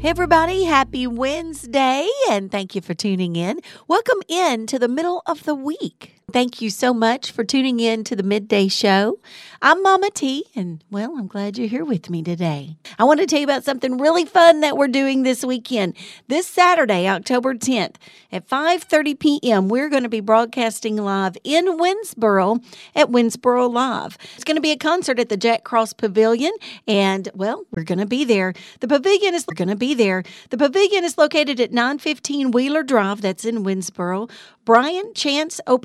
Hey everybody, happy Wednesday, and thank you for tuning in. Welcome in to the middle of the week. Thank you so much for tuning in to the midday show. I'm Mama T, and well, I'm glad you're here with me today. I want to tell you about something really fun that we're doing this weekend. This Saturday, October 10th at 5:30 p.m., we're going to be broadcasting live in Winsboro at Winsboro Live. It's going to be a concert at the Jack Cross Pavilion, and well, we're going to be there. The pavilion is located at 915 Wheeler Drive. That's in Winsboro. Brian Chance opened